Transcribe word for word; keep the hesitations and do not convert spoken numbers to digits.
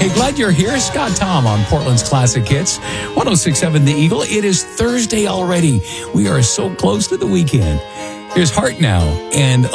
Hey, glad you're here. Scott Tom on Portland's Classic Hits, one oh six point seven The Eagle. It is Thursday already. We are so close to the weekend. Here's Heart Now and